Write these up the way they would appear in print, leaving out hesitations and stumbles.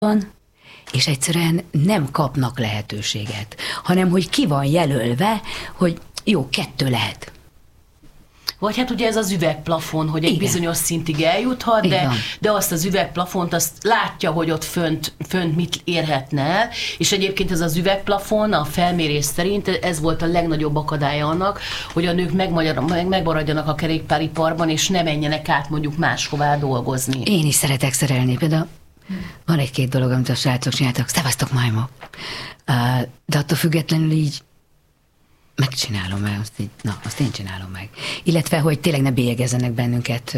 van, és egyszerűen nem kapnak lehetőséget, hanem hogy ki van jelölve, hogy jó, 2 lehet. Vagy hát ugye ez az üvegplafon, hogy egy Igen. bizonyos szintig eljuthat, de azt az üvegplafont, azt látja, hogy ott fönt mit érhetne el, és egyébként ez az üvegplafon a felmérés szerint ez volt a legnagyobb akadálya annak, hogy a nők megmaradjanak a kerékpáriparban, és ne menjenek át mondjuk máshová dolgozni. Én is szeretek szerelni, például van 1-2 dolog, amit a srácok csináltak, szevasztok majmok, de attól függetlenül így megcsinálom, mert azt én csinálom meg. Illetve, hogy tényleg ne bélyegezzenek bennünket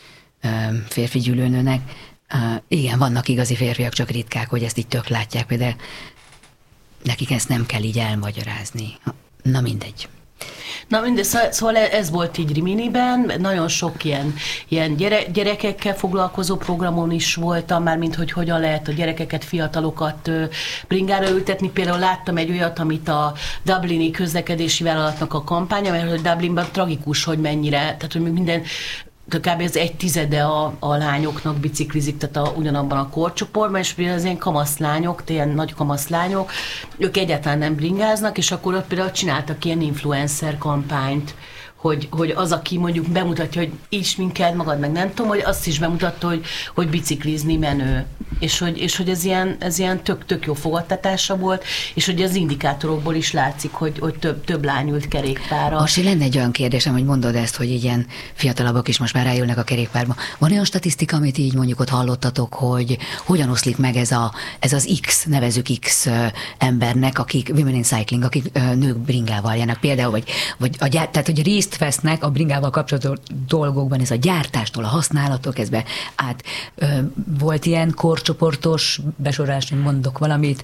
férfi gyűlölnőnek. Igen, vannak igazi férfiak, csak ritkák, hogy ezt így tök látják, például nekik ezt nem kell így elmagyarázni. Na mindegy. Na mindegy, szóval ez volt így Riminiben, nagyon sok ilyen gyerekekkel foglalkozó programon is voltam, mármint hogy hogyan lehet a gyerekeket, fiatalokat bringára ültetni. Például láttam egy olyat, amit a Dublini közlekedési vállalatnak a kampánya, mert hogy Dublinban tragikus, hogy mennyire, tehát hogy minden kb. Az 1/10 a lányoknak biciklizik, tehát ugyanabban a korcsoportban, és például az ilyen kamaszlányok, ilyen nagy kamaszlányok, ők egyáltalán nem bringáznak, és akkor ott például csináltak ilyen influencer kampányt, hogy az, aki mondjuk bemutatja, hogy így sminkeld magad, meg nem tudom, hogy azt is bemutatta, hogy biciklizni menő. És hogy ez ilyen tök jó fogadtatása volt, és hogy az indikátorokból is látszik, hogy több lány ült kerékpárra. Most lenne egy olyan kérdésem, hogy mondod ezt, hogy ilyen fiatalabbak is most már rájönnek a kerékpárba. Van olyan statisztika, amit így mondjuk ott hallottatok, hogy hogyan oszlik meg ez az X, nevezük X embernek, akik Women in Cycling, akik nők bringával járnak például, tehát hogy részt vesznek a bringával kapcsolatos dolgokban, ez a gyártástól, a használatok, ezbe át volt ilyen korcsoportos besorolás, hogy mondok valamit,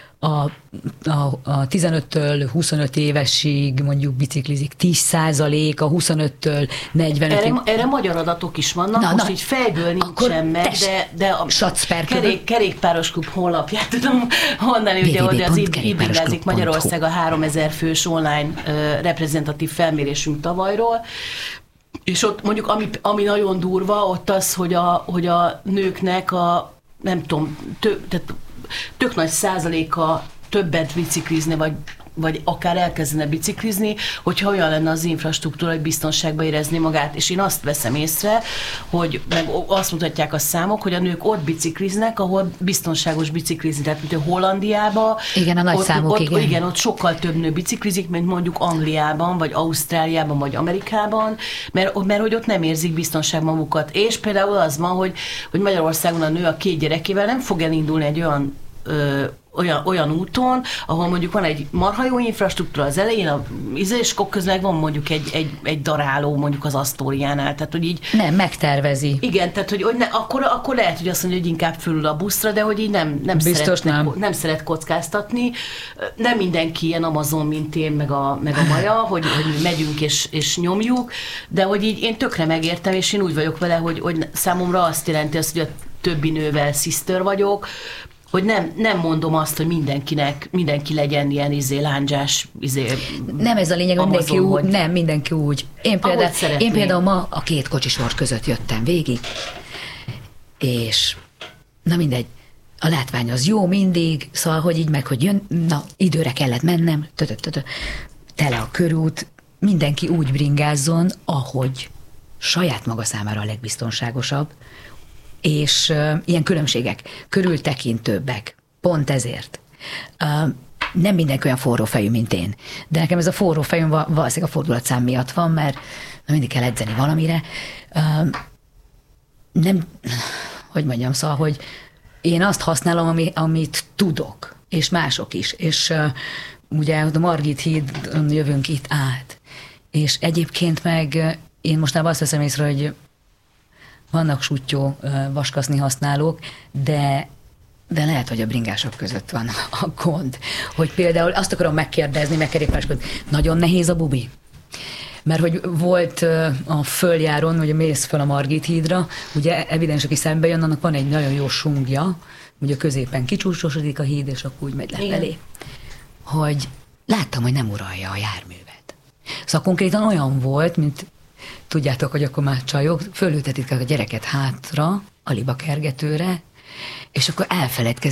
a 15-től 25 évesig mondjuk biciklizik 10%, a 25-től 45-ig. Erre magyar adatok is vannak, most így fejből nincsen meg, de a kerékpáros klub honlapját tudom honnan, ugye, hogy az így bringázik Magyarország a 3000 fős online reprezentatív felmérésünk tavalyról, és ott mondjuk, ami nagyon durva, ott az, hogy a nőknek nem tudom, tehát tök nagy százaléka többet biciklizne, vagy akár elkezdene biciklizni, hogyha olyan lenne az infrastruktúra, hogy biztonságban érezni magát. És én azt veszem észre, hogy meg azt mutatják a számok, hogy a nők ott bicikliznek, ahol biztonságos biciklizni. Tehát, mint a Hollandiában. Igen, a nagy számok, igen, ott sokkal több nő biciklizik, mint mondjuk Angliában, vagy Ausztráliában, vagy Amerikában, mert hogy ott nem érzik biztonságban magukat. És például az van, hogy Magyarországon a nő a 2 gyerekével nem fog elindulni egy olyan úton, ahol mondjuk van egy marha jó infrastruktúra az elején, és közben van mondjuk egy daráló mondjuk az Asztóriánál, tehát hogy így... Nem, megtervezi. Igen, tehát hogy akkor lehet, hogy azt mondja, hogy inkább fölül a buszra, de hogy így nem szeret kockáztatni. Nem mindenki ilyen Amazon, mint én, meg a Maja, hogy megyünk és nyomjuk, de hogy így én tökre megértem, és én úgy vagyok vele, hogy számomra azt jelenti azt, hogy a többi nővel sister vagyok, hogy nem mondom azt, hogy mindenki legyen ilyen lándzsás, Nem ez a lényeg, Amazon, mindenki úgy. Én például ma a 2 kocsisor között jöttem végig, és na mindegy, a látvány az jó mindig, szóval, hogy így meg, hogy jön, na, időre kellett mennem, tele a körút, mindenki úgy bringázzon, ahogy saját maga számára a legbiztonságosabb, és ilyen különbségek, körültekintőbbek, pont ezért. Nem mindenki olyan forró fejű, mint én, de nekem ez a forró fejüm valószínűleg a fordulatszám miatt van, mert mindig kell edzeni valamire. Nem, hogy mondjam, szóval, hogy én azt használom, amit tudok, és mások is, és ugye a Margit hídon jövünk itt át, és egyébként meg én mostában azt veszem észre, hogy vannak suttyó vaskaszni használók, de lehet, hogy a bringások között van a gond. Hogy például azt akarom megkérdezni, megkerékpároskodni, nagyon nehéz a bubi? Mert hogy volt a följáron, ugye mész föl a Margit hídra, ugye evidens, aki szembe jön, annak van egy nagyon jó sungja, ugye középen kicsúcsosodik a híd, és akkor úgy megy lefelé. Hogy láttam, hogy nem uralja a járművet. Szóval konkrétan olyan volt, mint tudjátok, hogy akkor már csajok, fölültetik a gyereket hátra, a libakergetőre, és akkor elfeledkezik